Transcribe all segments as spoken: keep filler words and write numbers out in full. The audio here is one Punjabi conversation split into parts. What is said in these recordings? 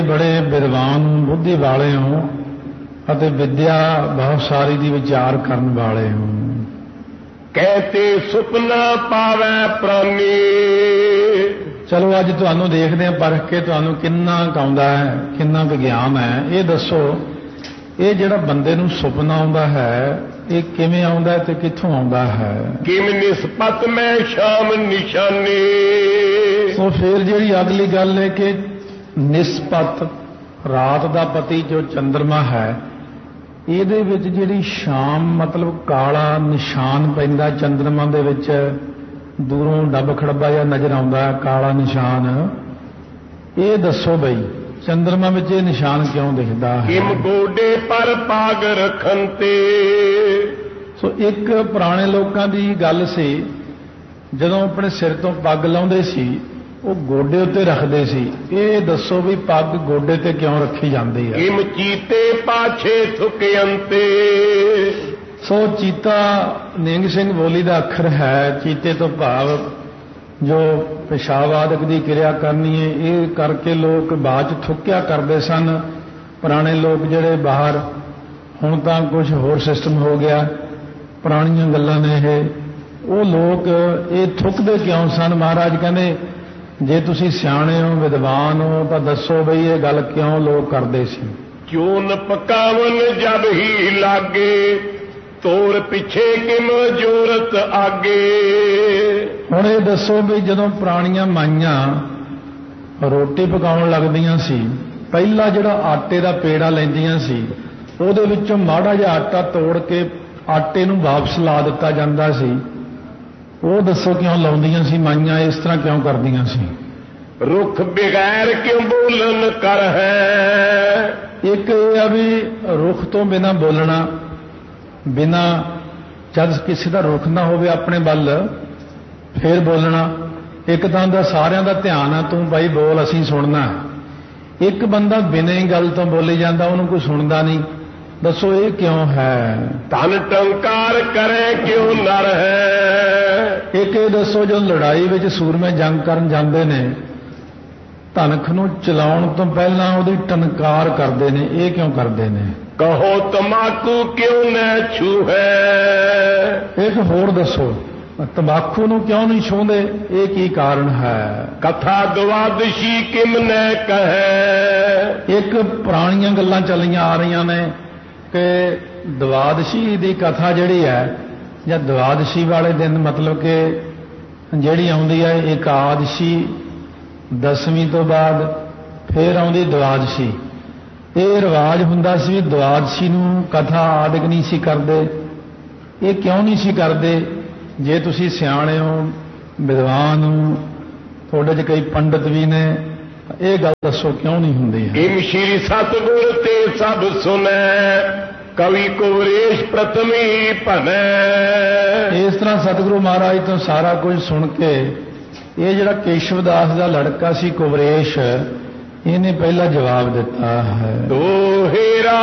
बड़े विद्वान बुद्धि वाले हो अते विद्या बहुत सारी दी विचार करने वाले हो। कहते सुपना पावै प्राणी। चलो अज तुहानू देखते हैं परख के तुहानू किन्ना आउंदा है, किन्ना कुछ ज्ञान है। ये दसो ये जिहड़ा बंदे नू सुपना आउंदा है ये किवें आउंदा है ते कित्थों आउंदा है? किम निस्बत में शाम निशानी। तो फिर जिहड़ी अगली गल है कि निस्बत रात दा पति जो चंद्रमा है ਇਹਦੇ ਵਿੱਚ ਜਿਹੜੀ ਸ਼ਾਮ ਮਤਲਬ ਕਾਲਾ ਨਿਸ਼ਾਨ ਪੈਂਦਾ ਚੰਦਰਮਾ ਦੇ ਵਿੱਚ, ਦੂਰੋਂ ਡੱਬ ਖੜੱਬਾ ਜਿਹਾ ਨਜ਼ਰ ਆਉਂਦਾ ਕਾਲਾ ਨਿਸ਼ਾਨ। ਇਹ ਦੱਸੋ ਬਈ ਚੰਦਰਮਾ ਵਿੱਚ ਇਹ ਨਿਸ਼ਾਨ ਕਿਉਂ ਦਿਖਦਾ ਹੈ? ਕਿਮ ਗੋਡੇ ਪਰ ਪਾਗ ਰੱਖਣ ਤੇ। ਸੋ ਇੱਕ ਪੁਰਾਣੇ ਲੋਕਾਂ ਦੀ ਗੱਲ ਸੀ, ਜਦੋਂ ਆਪਣੇ ਸਿਰ ਤੋਂ ਪੱਗ ਲਾਉਂਦੇ ਸੀ ਉਹ ਗੋਡੇ ਉੱਤੇ ਰੱਖਦੇ ਸੀ। ਇਹ ਦੱਸੋ ਵੀ ਪੱਗ ਗੋਡੇ ਤੇ ਕਿਉਂ ਰੱਖੀ ਜਾਂਦੀ ਹੈ? ਕਿਮ ਚੀਤੇ ਪਾਛੇ ਥੁਕਿਅੰਤੇ। ਸੋ ਚੀਤਾ ਨਿੰਗ ਸਿੰਘ ਬੋਲੀ ਦਾ ਅੱਖਰ ਹੈ। ਚੀਤੇ ਤੋਂ ਭਾਵ ਜੋ ਪਿਸ਼ਾਬ ਆਦਿਕ ਦੀ ਕਿਰਿਆ ਕਰਨੀ ਹੈ, ਇਹ ਕਰਕੇ ਲੋਕ ਬਾਅਦ ਚ ਥੁੱਕਿਆ ਕਰਦੇ ਸਨ। ਪੁਰਾਣੇ ਲੋਕ ਜਿਹੜੇ ਬਾਹਰ, ਹੁਣ ਤਾਂ ਕੁਝ ਹੋਰ ਸਿਸਟਮ ਹੋ ਗਿਆ, ਪੁਰਾਣੀਆਂ ਗੱਲਾਂ ਨੇ ਇਹ। ਉਹ ਲੋਕ ਇਹ ਥੁੱਕਦੇ ਕਿਉਂ ਸਨ? ਮਹਾਰਾਜ ਕਹਿੰਦੇ ਜੇ ਤੁਸੀਂ ਸਿਆਣੇ ਹੋ ਵਿਦਵਾਨ ਹੋ ਤਾਂ ਦੱਸੋ ਬਈ ਇਹ ਗੱਲ ਕਿਉਂ ਲੋਕ ਕਰਦੇ ਸੀ? ਕਿਉਂ ਨ ਪਕਾਵਨ ਜਬ ਹੀ ਲਾਗੇ ਤੋਰ ਪਿੱਛੇ ਕਿਮ ਜੋਰਤ ਆਗੇ। ਹੁਣ ਇਹ ਦੱਸੋ ਵੀ ਜਦੋਂ ਪੁਰਾਣੀਆਂ ਮਾਈਆਂ ਰੋਟੀ ਪਕਾਉਣ ਲੱਗਦੀਆਂ ਸੀ, ਪਹਿਲਾ ਜਿਹੜਾ ਆਟੇ ਦਾ ਪੇੜਾ ਲੈਂਦੀਆਂ ਸੀ ਉਹਦੇ ਵਿੱਚੋਂ ਮਾੜਾ ਜਿਹਾ ਆਟਾ ਤੋੜ ਕੇ ਆਟੇ ਨੂੰ ਵਾਪਸ ਲਾ ਦਿੱਤਾ ਜਾਂਦਾ ਸੀ। ਉਹ ਦੱਸੋ ਕਿਉਂ ਲਾਉਂਦੀਆਂ ਸੀ ਮਾਈਆਂ? ਇਸ ਤਰ੍ਹਾਂ ਕਿਉਂ ਕਰਦੀਆਂ ਸੀ? ਰੁੱਖ ਬਗੈਰ ਕਿਉਂ ਬੋਲਣ ਕਰ ਹੈ। ਇੱਕ ਇਹ ਆ ਵੀ ਰੁੱਖ ਤੋਂ ਬਿਨਾਂ ਬੋਲਣਾ, ਬਿਨਾਂ ਜਦ ਕਿਸੇ ਦਾ ਰੁੱਖ ਨਾ ਹੋਵੇ ਆਪਣੇ ਵੱਲ ਫੇਰ ਬੋਲਣਾ। ਇੱਕ ਤਾਂ ਦਾ ਸਾਰਿਆਂ ਦਾ ਧਿਆਨ ਆ, ਤੂੰ ਬਾਈ ਬੋਲ ਅਸੀਂ ਸੁਣਨਾ। ਇੱਕ ਬੰਦਾ ਬਿਨਾਂ ਹੀ ਗੱਲ ਤੋਂ ਬੋਲੀ ਜਾਂਦਾ, ਉਹਨੂੰ ਕੋਈ ਸੁਣਦਾ ਨਹੀਂ। ਦੱਸੋ ਇਹ ਕਿਉਂ ਹੈ? ਧਨ ਟੰਕਾਰ ਕਰੇ ਕਿਉਂ ਨਰ ਹੈ। ਇੱਕ ਇਹ ਦੱਸੋ ਜਦੋਂ ਲੜਾਈ ਵਿੱਚ ਸੂਰਮੇ ਜੰਗ ਕਰਨ ਜਾਂਦੇ ਨੇ, ਧਨਖ ਨੂੰ ਚਲਾਉਣ ਤੋਂ ਪਹਿਲਾਂ ਉਹਦੀ ਟਨਕਾਰ ਕਰਦੇ ਨੇ, ਇਹ ਕਿਉਂ ਕਰਦੇ ਨੇ? ਕਹੋ ਤਮਾਕੂ ਕਿਉਂ ਨਾ ਛੂਹੈ। ਇੱਕ ਹੋਰ ਦੱਸੋ ਤੰਬਾਕੂ ਨੂੰ ਕਿਉਂ ਨਹੀਂ ਛੂਹਦੇ? ਇਹ ਕੀ ਕਾਰਨ ਹੈ? ਕਥਾ ਦਵਾਦਸ਼ੀ ਕਿਮ ਨੇ ਕਹੈ। ਇੱਕ ਪੁਰਾਣੀਆਂ ਗੱਲਾਂ ਚੱਲੀਆਂ ਆ ਰਹੀਆਂ ਨੇ ਕਿ ਦਵਾਦਸ਼ੀ ਦੀ ਕਥਾ ਜਿਹੜੀ ਹੈ, ਜਾਂ ਦਵਾਦਸ਼ੀ ਵਾਲੇ ਦਿਨ ਮਤਲਬ ਕਿ ਜਿਹੜੀ ਆਉਂਦੀ ਹੈ ਇਕਾਦਸ਼ੀ, ਦਸਵੀਂ ਤੋਂ ਬਾਅਦ ਫੇਰ ਆਉਂਦੀ ਦਵਾਦਸ਼ੀ। ਇਹ ਰਿਵਾਜ ਹੁੰਦਾ ਸੀ ਵੀ ਦਵਾਦਸ਼ੀ ਨੂੰ ਕਥਾ ਆਦਿਕ ਨਹੀਂ ਸੀ ਕਰਦੇ। ਇਹ ਕਿਉਂ ਨਹੀਂ ਸੀ ਕਰਦੇ? ਜੇ ਤੁਸੀਂ ਸਿਆਣੇ ਹੋ, ਵਿਦਵਾਨ ਹੋ, ਤੁਹਾਡੇ 'ਚ ਕਈ ਪੰਡਤ ਵੀ ਨੇ, ਇਹ ਗੱਲ ਦੱਸੋ ਕਿਉਂ ਨਹੀਂ ਹੁੰਦੀ ਹੈ? ਇਮ ਸ਼੍ਰੀ ਸਤਿਗੁਰ ਤੇ ਸਭ ਸੁਨੈ ਕਵੀ ਕੁਵਰੇਸ਼ ਪ੍ਰਥਮੀ ਭਨੈ। ਇਸ ਤਰ੍ਹਾਂ ਸਤਿਗੁਰੂ ਮਹਾਰਾਜ ਤੋਂ ਸਾਰਾ ਕੁਝ ਸੁਣ ਕੇ ਇਹ ਜਿਹੜਾ ਕੇਸ਼ਵਦਾਸ ਦਾ ਲੜਕਾ ਸੀ ਕੁਵਰੇਸ਼, ਇਹਨੇ ਪਹਿਲਾ ਜਵਾਬ ਦਿੱਤਾ ਹੈ। ਦੋਹੇਰਾ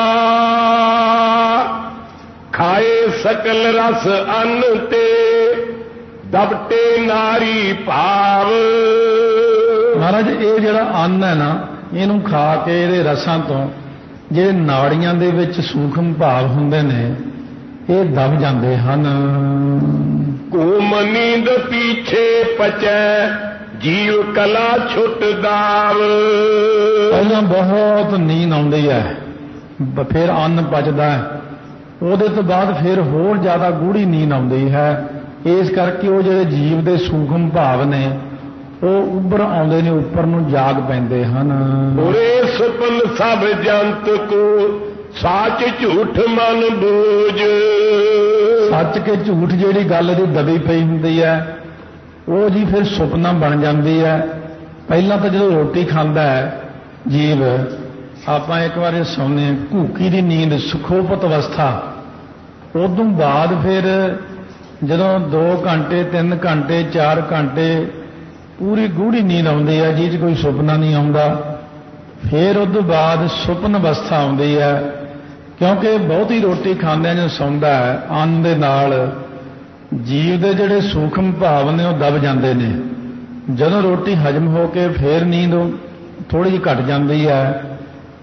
ਖਾਏ ਸਕਲ ਰਸ ਅੰਨ ਤੇ ਦਬਟੇ ਨਾਰੀ ਭਾਵ। ਮਹਾਰਾਜ ਇਹ ਜਿਹੜਾ ਅੰਨ ਹੈ ਨਾ, ਇਹਨੂੰ ਖਾ ਕੇ ਇਹਦੇ ਰਸਾਂ ਤੋਂ ਜਿਹੜੇ ਨਾੜੀਆਂ ਦੇ ਵਿੱਚ ਸੂਖਮ ਭਾਵ ਹੁੰਦੇ ਨੇ ਇਹ ਦਬ ਜਾਂਦੇ ਹਨ। ਘੂਮ ਨੀਂਦ ਪੀਛੇ ਪਚੈ ਜੀਵ ਕਲਾ ਛੁੱਟ ਦਾਵ। ਪਹਿਲਾਂ ਬਹੁਤ ਨੀਂਦ ਆਉਂਦੀ ਹੈ, ਫਿਰ ਅੰਨ ਪਚਦਾ ਹੈ, ਉਹਦੇ ਤੋਂ ਬਾਅਦ ਫਿਰ ਹੋਰ ਜ਼ਿਆਦਾ ਗੂੜੀ ਨੀਂਦ ਆਉਂਦੀ ਹੈ। ਇਸ ਕਰਕੇ ਉਹ ਜਿਹੜੇ ਜੀਵ ਦੇ ਸੂਖਮ ਭਾਵ ਨੇ ਉਹ ਉੱਭਰ ਆਉਂਦੇ ਨੇ, ਉੱਪਰ ਨੂੰ ਜਾਗ ਪੈਂਦੇ ਹਨ। ਉਰੇ ਸੁਪਨ ਸਭ ਜੰਤ ਕੋ ਸੱਚ ਝੂਠ ਮਨ ਬੂਝ। ਸੱਚ ਕੇ ਝੂਠ ਜਿਹੜੀ ਗੱਲ ਦੀ ਦਬੀ ਪਈ ਹੁੰਦੀ ਹੈ ਉਹ ਜੀ ਫਿਰ ਸੁਪਨਾ ਬਣ ਜਾਂਦੀ ਹੈ। ਪਹਿਲਾਂ ਤਾਂ ਜਦੋਂ ਰੋਟੀ ਖਾਂਦਾ ਹੈ ਜੀਵ, ਆਪਾਂ ਇੱਕ ਵਾਰ ਸੌਂਦੇ ਹਾਂ ਘੂਕੀ ਦੀ ਨੀਂਦ, ਸੁਖੋਪਤ ਅਵਸਥਾ। ਉਦੋਂ ਬਾਅਦ ਫਿਰ ਜਦੋਂ ਦੋ ਘੰਟੇ ਤਿੰਨ ਘੰਟੇ ਚਾਰ ਘੰਟੇ ਪੂਰੀ ਗੂੜੀ ਨੀਂਦ ਆਉਂਦੀ ਹੈ ਜਿਹ 'ਚ ਕੋਈ ਸੁਪਨਾ ਨਹੀਂ ਆਉਂਦਾ, ਫਿਰ ਉਸ ਤੋਂ ਬਾਅਦ ਸੁਪਨ ਅਵਸਥਾ ਆਉਂਦੀ ਹੈ। ਕਿਉਂਕਿ ਬਹੁਤੀ ਰੋਟੀ ਖਾਂਦਿਆਂ ਜਦੋਂ ਸੌਂਦਾ ਹੈ, ਅੰਨ ਦੇ ਨਾਲ ਜੀਵ ਦੇ ਜਿਹੜੇ ਸੂਖਮ ਭਾਵ ਨੇ ਉਹ ਦਬ ਜਾਂਦੇ ਨੇ। ਜਦੋਂ ਰੋਟੀ ਹਜਮ ਹੋ ਕੇ ਫਿਰ ਨੀਂਦ ਥੋੜੀ ਜਿਹੀ ਘਟ ਜਾਂਦੀ ਹੈ,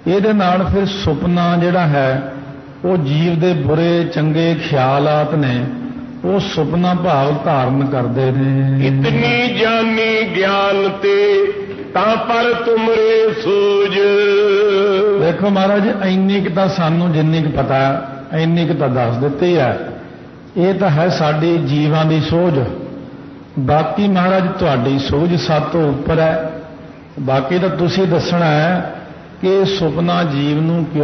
ਇਹਦੇ ਨਾਲ ਫਿਰ ਸੁਪਨਾ ਜਿਹੜਾ ਹੈ ਉਹ ਜੀਵ ਦੇ ਬੁਰੇ ਚੰਗੇ ਖਿਆਲਾਤ ਨੇ ਉਹ ਸੁਪਨਾ ਭਾਵ ਧਾਰਨ ਕਰਦੇ ਨੇ। ਇਤਨੀ ਜਾਨੀ ਗਿਆਨ ਤੇ ਤਾਂ ਪਰ ਤੁਮਰੇ ਸੂਝ। ਦੇਖੋ ਮਹਾਰਾਜ ਇੰਨੀ ਕੁ ਤਾਂ ਸਾਨੂੰ ਜਿੰਨੀ ਕੁ ਪਤਾ ਇੰਨੀ ਕੁ ਤਾਂ ਦੱਸ ਦਿੱਤੀ ਹੈ, ਇਹ ਤਾਂ ਹੈ ਸਾਡੀ ਜੀਵਾਂ ਦੀ ਸੋਝ। ਬਾਕੀ ਮਹਾਰਾਜ ਤੁਹਾਡੀ ਸੋਝ ਸਭ ਤੋਂ ਉੱਪਰ ਹੈ। ਬਾਕੀ ਤਾਂ ਤੁਸੀਂ ਦੱਸਣਾ ਹੈ ਕਿ ਸੁਪਨਾ ਜੀਵ ਨੂੰ